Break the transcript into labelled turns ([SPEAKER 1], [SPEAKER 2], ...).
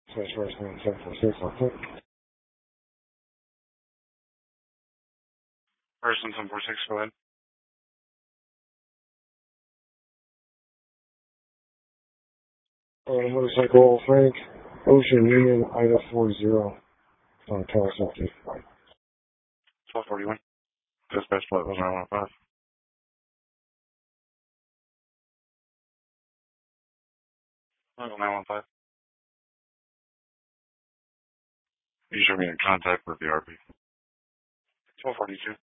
[SPEAKER 1] Slash first 746, I'll click.
[SPEAKER 2] Person 746, go ahead.
[SPEAKER 1] Motorcycle Frank, Ocean Union, Ida 40, Kawasaki.
[SPEAKER 2] 1241. Dispatch flight was 915. 915. You should be in contact with the RP. 1242.